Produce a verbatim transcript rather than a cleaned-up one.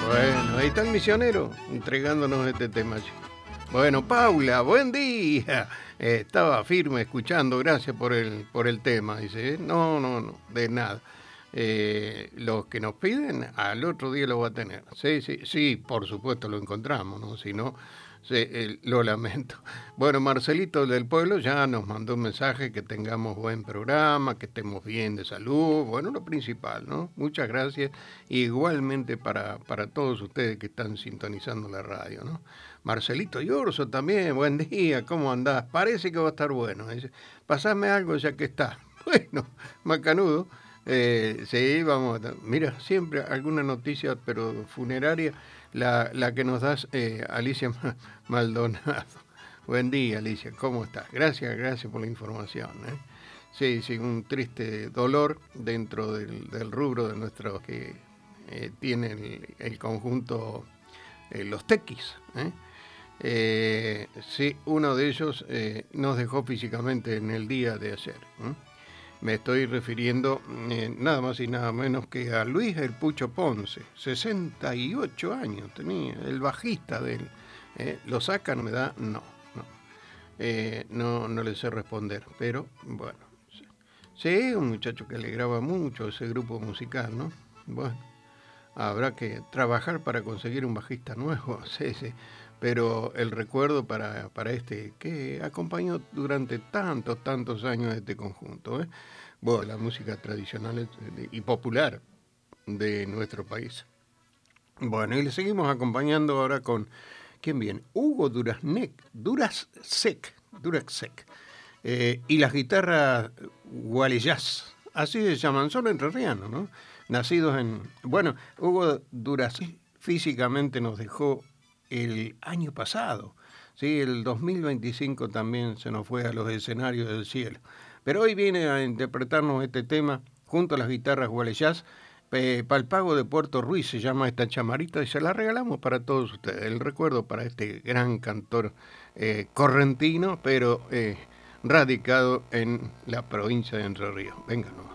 Bueno, ahí está el misionero entregándonos este tema. Bueno, Paula, buen día. Eh, estaba firme escuchando, gracias por el, por el tema. Dice, no, no, no, de nada. Eh, los que nos piden, al otro día lo va a tener. Sí, sí, sí, por supuesto lo encontramos, ¿no? Si no, sí, eh, lo lamento. Bueno, Marcelito del Pueblo ya nos mandó un mensaje, que tengamos buen programa, que estemos bien de salud, bueno, lo principal, ¿no? Muchas gracias. Igualmente para, para todos ustedes que están sintonizando la radio, ¿no? Marcelito Yorzo también, buen día, ¿cómo andás? Parece que va a estar bueno. Dice, pasame algo ya que está. Bueno, macanudo. Eh, sí, vamos, mira, siempre alguna noticia, pero funeraria, la, la que nos das, eh, Alicia Maldonado. Buen día, Alicia, ¿cómo estás? Gracias, gracias por la información. ¿eh? Sí, sí, un triste dolor dentro del, del rubro de nuestros que eh, tiene el, el conjunto, eh, los tequis. ¿eh? Eh, sí, uno de ellos eh, nos dejó físicamente en el día de ayer. ¿eh? Me estoy refiriendo eh, nada más y nada menos que a Luis El Pucho Ponce, sesenta y ocho años tenía, el bajista de él. Eh, ¿Lo sacan? ¿Me da? No, no. Eh, no, no le sé responder, pero bueno. Sí. Sí, un muchacho que alegraba mucho ese grupo musical, ¿no? Bueno, habrá que trabajar para conseguir un bajista nuevo, sí, sí. Pero el recuerdo para, para este que acompañó durante tantos, tantos años este conjunto, ¿eh? Bueno, la música tradicional y popular de nuestro país. Bueno, y le seguimos acompañando ahora con, ¿quién viene? Hugo Duraznek, Durazsek, Durazsek, eh, y las guitarras Gualeyas, así se llaman, son entrerrianos, ¿no? Nacidos en, bueno, Hugo Durazsek físicamente nos dejó el año pasado, ¿sí? El dos mil veinticinco también se nos fue a los escenarios del cielo. Pero hoy viene a interpretarnos este tema junto a las guitarras Gualeyas, eh, Palpago de Puerto Ruiz se llama esta chamarita y se la regalamos para todos ustedes. El recuerdo para este gran cantor eh, correntino, pero eh, radicado en la provincia de Entre Ríos. Vénganos.